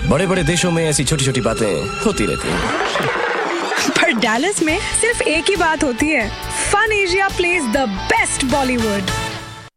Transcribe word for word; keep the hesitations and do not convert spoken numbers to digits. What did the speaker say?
बड़े बड़े देशों में ऐसी छोटी छोटी बातें होती रहती हैं। पर डैलस में सिर्फ एक ही बात होती है, fun Asia plays the best Bollywood.